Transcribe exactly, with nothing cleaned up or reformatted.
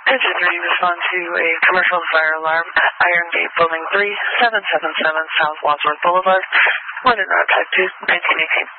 Engine three, respond to a commercial fire alarm at Iron Gate Building three, seven seven seven South Wadsworth Boulevard. London Road, Type two, nineteen eighteen.